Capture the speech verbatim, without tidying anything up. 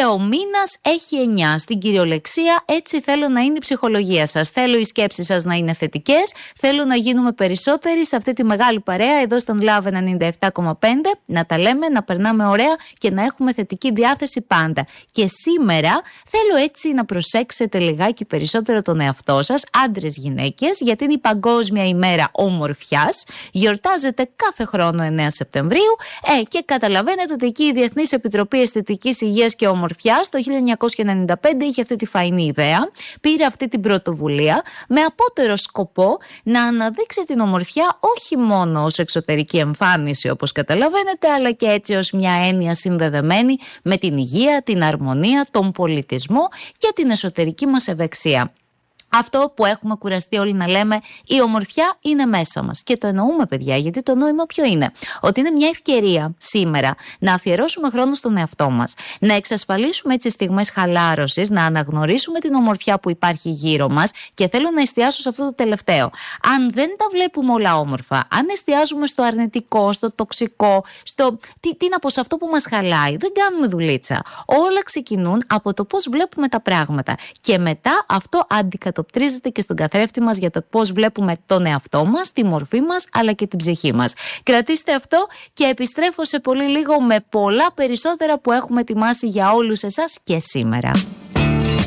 Και ο μήνας έχει εννιά. Στην κυριολεξία έτσι θέλω να είναι η ψυχολογία σας. Θέλω οι σκέψεις σας να είναι θετικές. Θέλω να γίνουμε περισσότεροι σε αυτή τη μεγάλη παρέα εδώ στον Love ενενήντα επτά κόμμα πέντε. Να τα λέμε, να περνάμε ωραία και να έχουμε θετική διάθεση πάντα. Και σήμερα θέλω έτσι να προσέξετε λιγάκι περισσότερο τον εαυτό σας, άντρες, γυναίκες, γιατί είναι η Παγκόσμια ημέρα ομορφιάς. Γιορτάζεται κάθε χρόνο εννέα Σεπτεμβρίου ε, και καταλαβαίνετε ότι εκεί η Διεθνής Επιτροπή Αισθητικής Υγείας και Ομορφιάς το χίλια εννιακόσια ενενήντα πέντε είχε αυτή τη φαϊνή ιδέα, πήρε αυτή την πρωτοβουλία με απότερο σκοπό να αναδείξει την ομορφιά όχι μόνο ως εξωτερική εμφάνιση όπως καταλαβαίνετε, αλλά και έτσι ως μια έννοια συνδεδεμένη με την υγεία, την αρμονία, τον πολιτισμό και την εσωτερική μας ευεξία. Αυτό που έχουμε κουραστεί όλοι να λέμε, η ομορφιά είναι μέσα μας. Και το εννοούμε, παιδιά, γιατί το νόημα ποιο είναι? Ότι είναι μια ευκαιρία σήμερα να αφιερώσουμε χρόνο στον εαυτό μας, να εξασφαλίσουμε έτσι στιγμές χαλάρωσης, να αναγνωρίσουμε την ομορφιά που υπάρχει γύρω μας. Και θέλω να εστιάσω σε αυτό το τελευταίο. Αν δεν τα βλέπουμε όλα όμορφα, αν εστιάζουμε στο αρνητικό, στο τοξικό, στο τι, τι να πω, σε αυτό που μας χαλάει, δεν κάνουμε δουλίτσα. Όλα ξεκινούν από το πώς βλέπουμε τα πράγματα. Και μετά αυτό αντικατοπτρίζεται και στον καθρέφτη μας για το πώς βλέπουμε τον εαυτό μας, τη μορφή μας αλλά και την ψυχή μας. Κρατήστε αυτό και επιστρέφω σε πολύ λίγο με πολλά περισσότερα που έχουμε ετοιμάσει για όλους εσάς και σήμερα.